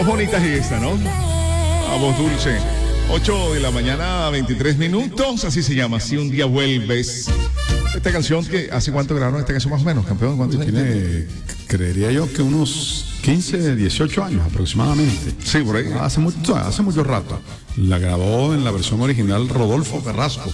Dos bonitas y esta, ¿no? A voz dulce. 8 de la mañana, 23 minutos, así se llama, Si un día vuelves. Esta canción, que ¿hace cuánto grabaron esta canción más o menos, campeón? ¿Cuánto tiene? Creería yo que unos 15, 18 años aproximadamente. Sí, por ahí. Hace mucho rato. La grabó en la versión original Rodolfo Carrasco.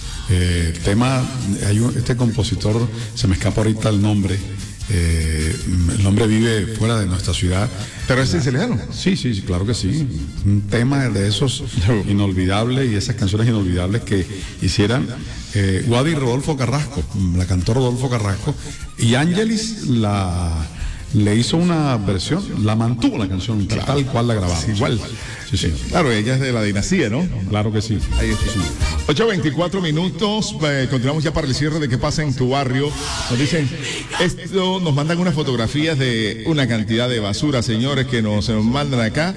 Este compositor, se me escapa ahorita el nombre. El hombre vive fuera de nuestra ciudad. ¿Pero es siciliano? Sí, claro que sí. Un tema de esos inolvidables y esas canciones inolvidables que hicieran Guadi y Rodolfo Carrasco, la cantó Rodolfo Carrasco, y Ángelis le hizo una versión, la mantuvo la canción, claro, tal cual la grababa. Igual. Sí. Claro, ella es de la dinastía, ¿no? Claro que sí. Ahí está. Sí. 8:24 minutos, continuamos ya para el cierre de qué pasa en tu barrio. Nos dicen, nos mandan unas fotografías de una cantidad de basura, señores, que nos mandan acá.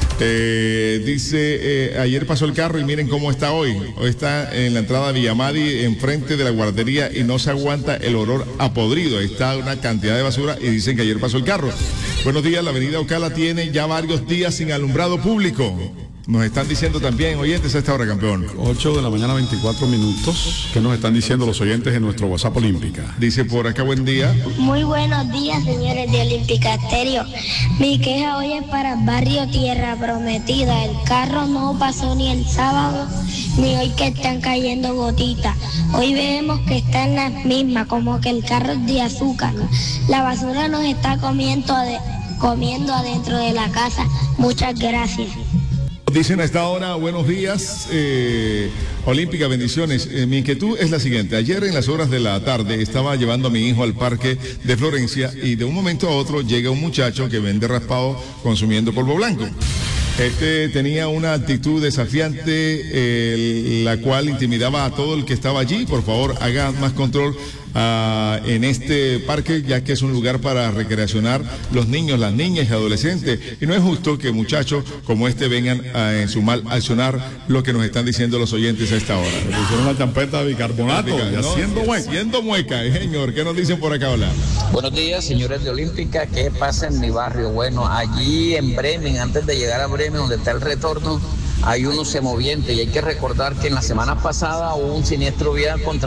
Dice, ayer pasó el carro y miren cómo está hoy. Hoy está en la entrada de Villamadi, enfrente de la guardería, y no se aguanta el olor a podrido. Ahí está una cantidad de basura y dicen que ayer pasó el carro. Buenos días, la avenida Ocala tiene ya varios días sin alumbrado público. Nos están diciendo también oyentes a esta hora, campeón. 8 de la mañana, 24 minutos. ¿Qué nos están diciendo los oyentes en nuestro WhatsApp Olímpica? Dice por acá, buen día. Muy buenos días, señores de Olímpica Estéreo. Mi queja hoy es para Barrio Tierra Prometida. El carro no pasó ni el sábado, ni hoy que están cayendo gotitas. Hoy vemos que están las mismas, como que el carro es de azúcar. La basura nos está comiendo adentro de la casa. Muchas gracias. Dicen a esta hora, buenos días, Olímpica, bendiciones. Mi inquietud es la siguiente. Ayer en las horas de la tarde estaba llevando a mi hijo al parque de Florencia y de un momento a otro llega un muchacho que vende raspado consumiendo polvo blanco. Este tenía una actitud desafiante, la cual intimidaba a todo el que estaba allí. Por favor, haga más control en este parque, ya que es un lugar para recreacionar los niños, las niñas y adolescentes. Y no es justo que muchachos como este vengan en su mal accionar, lo que nos están diciendo los oyentes a esta hora. Le pusieron una champeta de bicarbonato, haciendo mueca, señor. ¿Qué nos dicen por acá? Hola. Buenos días, señores de Olímpica. ¿Qué pasa en mi barrio? Bueno, allí en Bremen, antes de llegar a Bremen, donde está el retorno, hay unos semovientes, y hay que recordar que en la semana pasada hubo un siniestro vial contra